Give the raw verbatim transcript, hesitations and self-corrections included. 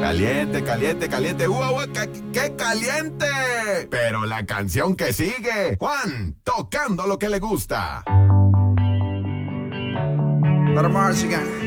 Caliente, caliente, caliente. ¡Uy, uy, qué, qué caliente! Pero la canción que sigue, Juan, tocando lo que le gusta. Para Mars again.